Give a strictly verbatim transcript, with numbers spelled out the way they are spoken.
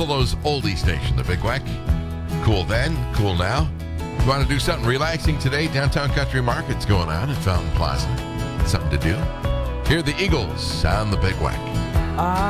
Buffalo's oldie station, the Big Weck. Cool then, cool now. If you want to do something relaxing today, Downtown Country Market's going on at Fountain Plaza. Something to do. Hear the Eagles on the Big Weck. I